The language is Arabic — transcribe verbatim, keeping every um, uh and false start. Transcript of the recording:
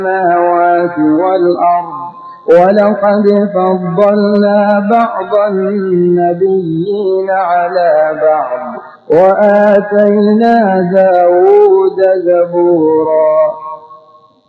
السماوات والأرض ولقد فضلنا بعض النبيين على بعض وآتينا داود زبورا